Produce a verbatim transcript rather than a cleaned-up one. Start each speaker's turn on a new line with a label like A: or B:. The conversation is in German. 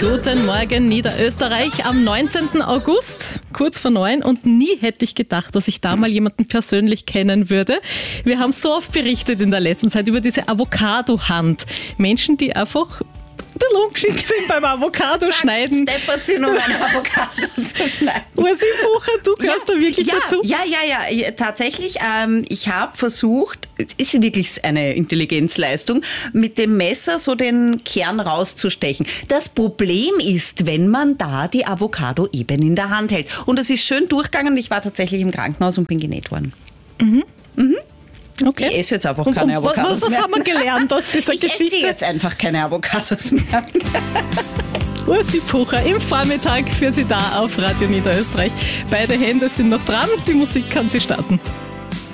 A: Guten Morgen, Niederösterreich, am neunzehnten August, kurz vor neun. Und nie hätte ich gedacht, dass ich da mal jemanden persönlich kennen würde. Wir haben so oft berichtet in der letzten Zeit über diese Avocado-Hand. Menschen, die einfach ein bisschen ungeschickt sind beim Avocado-Schneiden.
B: Steppert sie, um ein Avocado zu schneiden.
A: Ursi Bucher, du gehörst
B: ja,
A: da wirklich
B: ja,
A: dazu?
B: Ja, ja, ja, tatsächlich. Ähm, ich habe versucht, ist wirklich eine Intelligenzleistung, mit dem Messer so den Kern rauszustechen. Das Problem ist, wenn man da die Avocado eben in der Hand hält. Und es ist schön durchgegangen. Ich war tatsächlich im Krankenhaus und bin genäht worden.
A: Mhm.
B: Mhm.
A: Okay.
B: Ich esse jetzt einfach
A: Und,
B: keine
A: und,
B: Avocados
A: was,
B: mehr.
A: Was haben wir gelernt aus dieser
B: ich
A: Geschichte?
B: esse jetzt einfach keine Avocados mehr.
A: Ursi Bucher im Vormittag für Sie da auf Radio Niederösterreich. Beide Hände sind noch dran, die Musik kann sie starten.